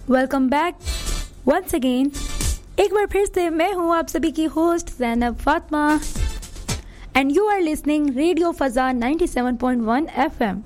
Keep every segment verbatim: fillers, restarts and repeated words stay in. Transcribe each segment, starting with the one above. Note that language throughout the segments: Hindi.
Welcome back once again. एक बार फिर से मैं हूँ आप सभी की host Zainab Fatima and you are listening radio फजा ninety seven point one FM.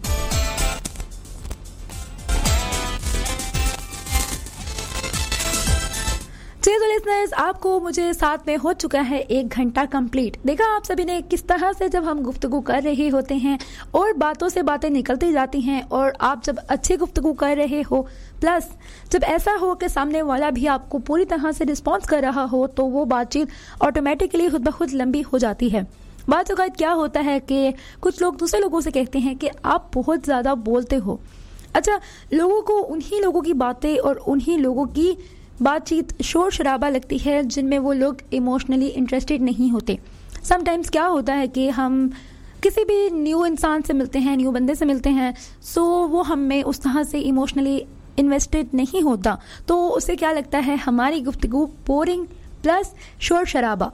चलिए तो लिसनर्स, आपको मुझे साथ में हो चुका है एक घंटा कंप्लीट। देखा आप सभी ने किस तरह से जब हम गुफ्तगू कर रहे होते हैं और बातों से बातें निकलती जाती हैं, और आप जब अच्छी गुफ्तगू कर रहे हो प्लस जब ऐसा हो कि सामने वाला भी आपको पूरी तरह से रिस्पॉन्स कर रहा हो, तो वो बातचीत ऑटोमेटिकली खुद ब खुद लंबी हो जाती है। बात वक़्त क्या होता है कि कुछ लोग दूसरे लोगों से कहते हैं कि आप बहुत ज़्यादा बोलते हो। अच्छा, लोगों को उन्हीं लोगों की बातें और उन्हीं लोगों की बातचीत शोर शराबा लगती है जिनमें वो लोग इमोशनली इंटरेस्टेड नहीं होते। समटाइम्स क्या होता है कि हम किसी भी न्यू इंसान से मिलते हैं, न्यू बंदे से मिलते हैं, सो वो हम में उस तरह से इमोशनली इन्वेस्टेड नहीं होता, तो उसे क्या लगता है हमारी गुफ्तगू बोरिंग प्लस शोर शराबा।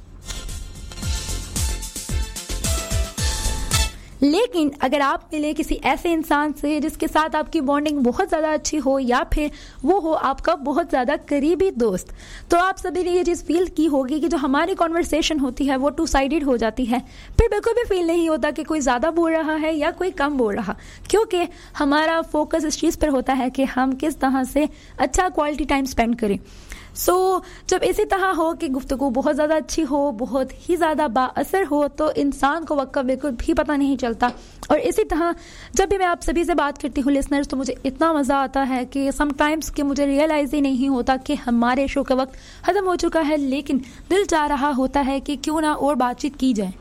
लेकिन अगर आप मिले किसी ऐसे इंसान से जिसके साथ आपकी बॉन्डिंग बहुत ज़्यादा अच्छी हो, या फिर वो हो आपका बहुत ज़्यादा करीबी दोस्त, तो आप सभी ने ये चीज़ फील की होगी कि जो हमारी कॉन्वर्सेशन होती है वो टू साइडेड हो जाती है। फिर बिल्कुल भी फील नहीं होता कि कोई ज़्यादा बोल रहा है या कोई कम बोल रहा, क्योंकि हमारा फोकस इस चीज़ पर होता है कि हम किस तरह से अच्छा क्वालिटी टाइम स्पेंड करें। सो so, जब इसी तरह हो कि गुफ्तगू बहुत ज़्यादा अच्छी हो, बहुत ही ज़्यादा बाअसर हो, तो इंसान को वक्त का बिल्कुल भी पता नहीं चलता। और इसी तरह जब भी मैं आप सभी से बात करती हूँ लिसनर्स, तो मुझे इतना मज़ा आता है कि समटाइम्स कि मुझे रियलाइज़ ही नहीं होता कि हमारे शो का वक्त ख़त्म हो चुका है, लेकिन दिल चाह रहा होता है कि क्यों ना और बातचीत की जाए।